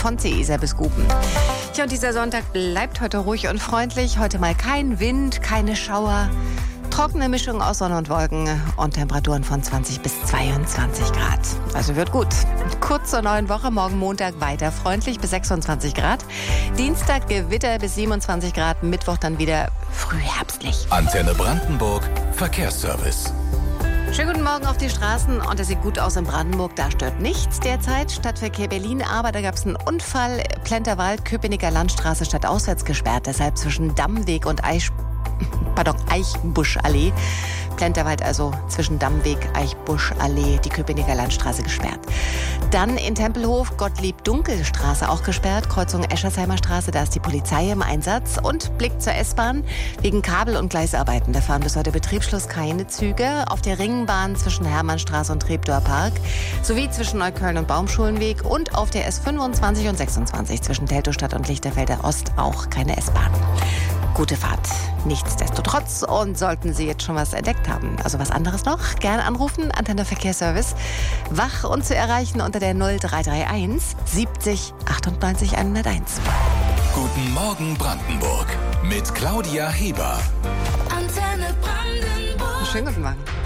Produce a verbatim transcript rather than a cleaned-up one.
von Seeisar bis Guben. Tja, und dieser Sonntag bleibt heute ruhig und freundlich. Heute mal kein Wind, keine Schauer. Trockene Mischung aus Sonne und Wolken und Temperaturen von zwanzig bis zweiundzwanzig Grad. Also wird gut. Kurz zur neuen Woche, morgen Montag weiter freundlich bis sechsundzwanzig Grad. Dienstag Gewitter bis siebenundzwanzig Grad, Mittwoch dann wieder frühherbstlich. Antenne Brandenburg, Verkehrsservice. Schönen guten Morgen auf die Straßen und es sieht gut aus in Brandenburg, da stört nichts derzeit. Stadtverkehr Berlin, aber da gab es einen Unfall. Plenterwald, Köpenicker Landstraße stadtauswärts gesperrt, deshalb zwischen Dammweg und Eisch Pardon, Eichbuschallee. Plenterwald also zwischen Dammweg, Eichbuschallee, die Köpenicker Landstraße gesperrt. Dann in Tempelhof, Gottlieb-Dunkel-Straße auch gesperrt, Kreuzung Eschersheimer Straße, da ist die Polizei im Einsatz. Und Blick zur S-Bahn, wegen Kabel- und Gleisarbeiten. Da fahren bis heute Betriebsschluss keine Züge. Auf der Ringbahn zwischen Hermannstraße und Treptower Park, sowie zwischen Neukölln und Baumschulenweg und auf der S fünfundzwanzig und sechsundzwanzig zwischen Teltowstadt und Lichterfelder Ost auch keine S-Bahn. Gute Fahrt. Nichtsdestotrotz. Und sollten Sie jetzt schon was entdeckt haben, also was anderes noch, gerne anrufen. Antenne Verkehrsservice. Wach und zu erreichen unter der null drei drei eins siebzig achtundneunzig hunderteins. Guten Morgen Brandenburg mit Claudia Heber. Antenne Brandenburg. Schönen guten Morgen.